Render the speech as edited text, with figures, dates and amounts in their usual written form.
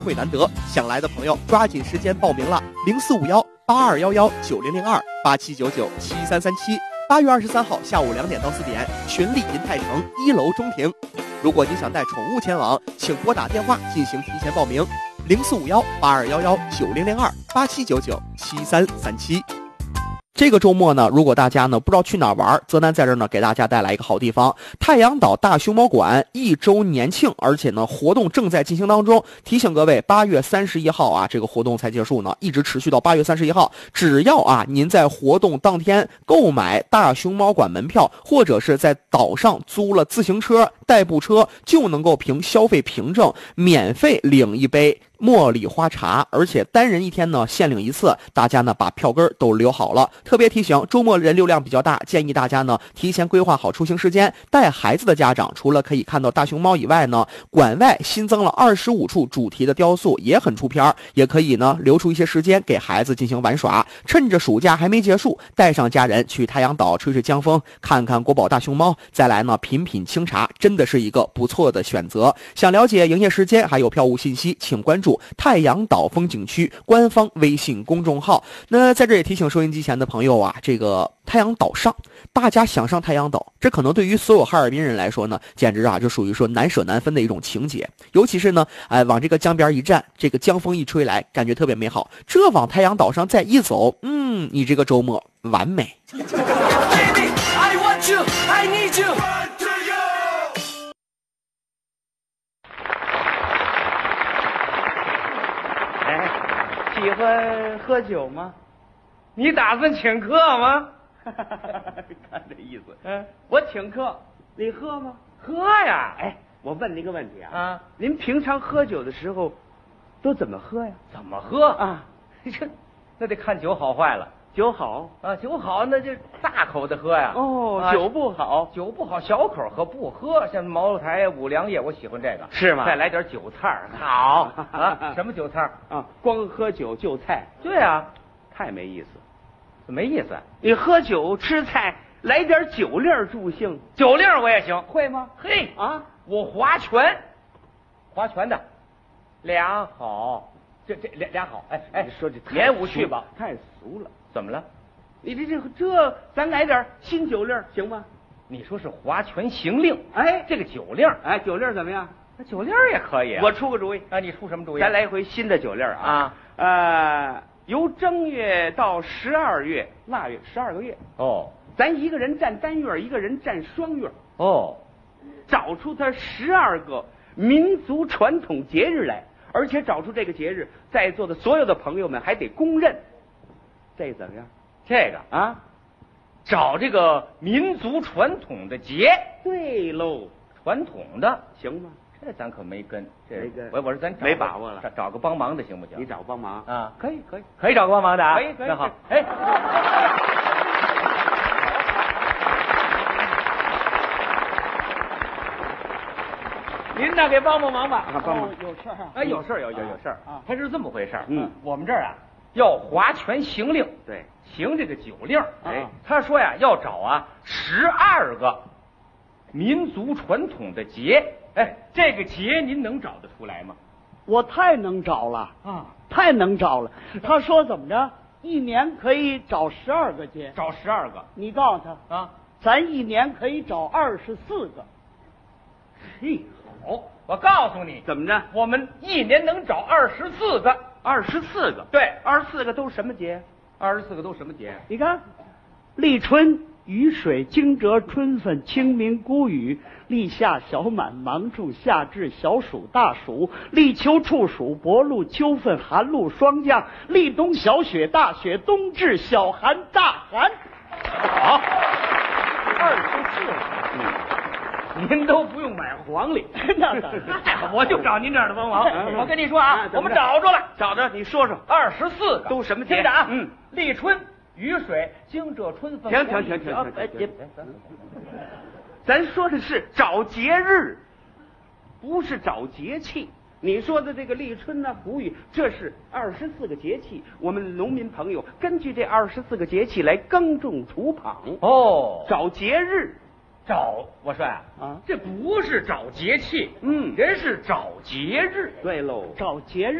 会难得，想来的朋友抓紧时间报名了，0451-8211-9002-8799-7337。8月23号下午2点到4点，群力银泰城1楼中庭。如果你想带宠物前往，请拨打电话进行提前报名，0451-8211-9002-8799-7337。这个周末呢，如果大家呢不知道去哪儿玩，泽南在这儿呢给大家带来一个好地方——太阳岛大熊猫馆1周年庆，而且呢活动正在进行当中。提醒各位，8月31号啊，这个活动才结束呢，一直持续到8月31号。只要啊您在活动当天购买大熊猫馆门票，或者是在岛上租了自行车、代步车，就能够凭消费凭证免费领一杯茉莉花茶，而且单人1天呢限领1次，大家呢把票根都留好了。特别提醒，周末人流量比较大，建议大家呢提前规划好出行时间。带孩子的家长除了可以看到大熊猫以外呢，馆外新增了25处主题的雕塑，也很出片，也可以呢留出一些时间给孩子进行玩耍。趁着暑假还没结束，带上家人去太阳岛吹吹江风，看看国宝大熊猫，再来呢品品清茶，真的是一个不错的选择。想了解营业时间还有票务信息，请关注太阳岛风景区官方微信公众号。那在这也提醒收音机前的朋友啊，这个太阳岛上，大家想上太阳岛，这可能对于所有哈尔滨人来说呢，简直啊就属于说难舍难分的一种情节。尤其是呢，往这个江边一站，这个江风一吹来，感觉特别美好。这往太阳岛上再一走，你这个周末完美。Baby, I want you, I need you. 喜欢喝酒吗？ 你打算请客吗？ 看这意思。我请客，你喝吗？ 喝呀！ 哎，我问您个问题啊，您平常喝酒的时候都怎么喝呀？ 怎么喝啊？ 那得看酒好坏了。 酒好啊，酒好那就大口的喝呀。 哦，酒不好， 酒不好小口喝不喝。像茅台、五粮液，我喜欢这个。 是吗？ 再来点酒菜儿，好啊。什么酒菜啊？光喝酒就菜。 对啊， 太没意思。 没意思。 你喝酒吃菜，来点酒令助兴。 酒令我也行， 会吗？ 嘿啊， 我划拳的，俩好，这俩好。哎， 你说这言无序吧？ 太俗了。 怎么了？ 你这，咱来点新酒令行吗？ 你说是划拳行令， 哎， 这个酒令， 哎，酒令怎么样？ 那酒令也可以啊。 我出个主意啊，你出什么主意？ 咱来一回新的酒令啊！由正月到12月，腊月12个月。 哦， 咱一个人占单月，一个人占双月。 哦， 找出他12个民族传统节日来，而且找出这个节日，在座的所有的朋友们还得公认。这怎么样？ 这个啊， 找这个民族传统的节。 对喽， 传统的行吗？ 这咱可没跟， 这个我说咱没把握了， 找个帮忙的行不行？ 你找帮忙啊？ 可以找个帮忙的啊？ 可以。 那好，哎，您那给帮忙吧。 帮忙。 有事儿啊？哎，有事儿啊。他是这么回事儿。我们这儿啊要划拳行令， 对， 行这个酒令。 哎， 他说呀要找12个民族传统的节。哎，这个节您能找得出来吗？ 我太能找了啊，太能找了。他说怎么着，1年可以找12个节， 找12个。 你告诉他啊， 咱1年可以找24个。 嘿，好，我告诉你， 怎么着？ 我们1年能找24个。 24个？ 对 ，24个都什么节 ？24个都什么节？ 你看，立春、雨水、惊蛰、春分、清明、谷雨、立夏、小满、芒种、夏至、小暑、大暑、立秋、处暑、薄露、秋分、寒露、霜降、立冬、小雪、大雪、冬至、小寒、大寒。 好 ，24个。 您都不用买黄历， 那我就找您这样的帮忙。我跟你说啊，我们找着了， 找着，你说说 ，24个都什么节？ 听着啊，立春、雨水、惊蛰、春分。 停，咱说的是找节日，不是找节气。你说的这个立春呢、谷雨，这是24个节气。我们农民朋友根据这24个节气来耕种除瘭。 哦， 找节日， 我说呀， 啊这不是找节气， 嗯人是找节日。 对喽， 找节日。